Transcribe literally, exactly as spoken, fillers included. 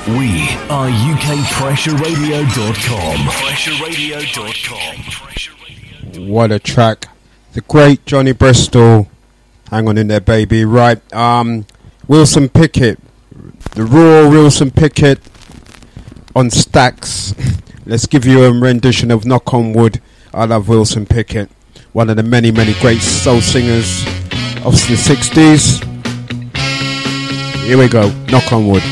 We are U K Pressure Radio dot com. Pressure Radio dot com. What a track. The great Johnny Bristol. Hang on in there, baby. Right. Um, Wilson Pickett. The raw Wilson Pickett on Stax. Let's give you a rendition of Knock on Wood. I love Wilson Pickett. One of the many, many great soul singers of the sixties. Here we go. Knock on Wood.